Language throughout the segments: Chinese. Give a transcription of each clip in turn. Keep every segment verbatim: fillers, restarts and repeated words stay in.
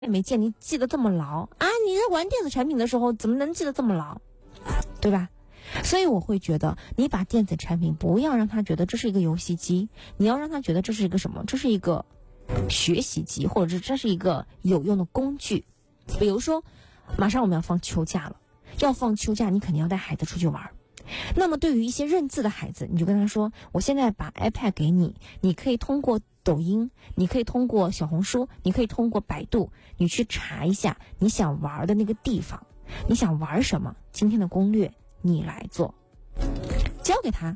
也没见你记得这么牢啊！你在玩电子产品的时候怎么能记得这么牢，对吧？所以我会觉得你把电子产品不要让他觉得这是一个游戏机，你要让他觉得这是一个什么？这是一个学习机，或者是这是一个有用的工具。比如说马上我们要放秋假了，要放秋假你肯定要带孩子出去玩，那么对于一些认字的孩子，你就跟他说，我现在把 iPad 给你，你可以通过抖音，你可以通过小红书，你可以通过百度，你去查一下你想玩的那个地方，你想玩什么，今天的攻略你来做，交给他。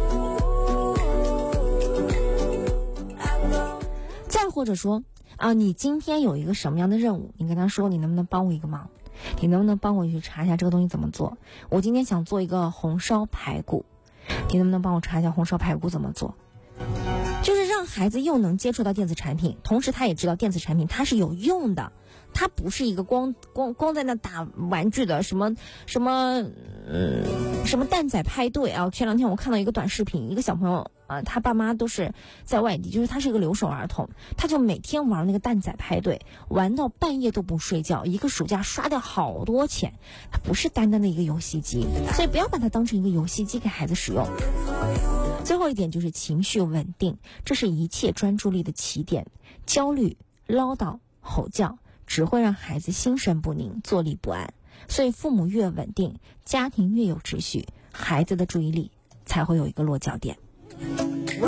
再或者说啊，你今天有一个什么样的任务，你跟他说，你能不能帮我一个忙，你能不能帮我去查一下这个东西怎么做？我今天想做一个红烧排骨，你能不能帮我查一下红烧排骨怎么做？就是让孩子又能接触到电子产品，同时他也知道电子产品它是有用的，它不是一个光光光在那打玩具的什么什么嗯什么蛋仔派对啊！前两天我看到一个短视频，一个小朋友啊，他爸妈都是在外地，就是他是一个留守儿童，他就每天玩那个蛋仔派对，玩到半夜都不睡觉，一个暑假刷掉好多钱。它不是单单的一个游戏机，所以不要把它当成一个游戏机给孩子使用。最后一点就是情绪稳定，这是一切专注力的起点。焦虑、唠叨、吼叫只会让孩子心神不宁，坐立不安。所以父母越稳定，家庭越有秩序，孩子的注意力才会有一个落脚点。